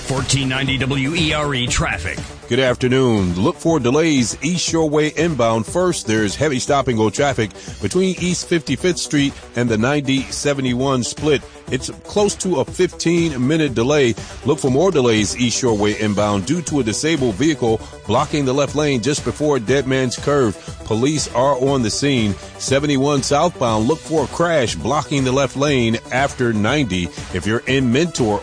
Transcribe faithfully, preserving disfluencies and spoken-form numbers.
fourteen ninety W E R E traffic. Good afternoon. Look for delays East Shoreway inbound. First, there's heavy stop-and-go traffic between East fifty-fifth Street and the ninety seventy-one split. It's close to a fifteen-minute delay. Look for more delays East Shoreway inbound due to a disabled vehicle blocking the left lane just before Dead Man's Curve. Police are on the scene. seventy-one southbound, look for a crash blocking the left lane after ninety. If you're in Mentor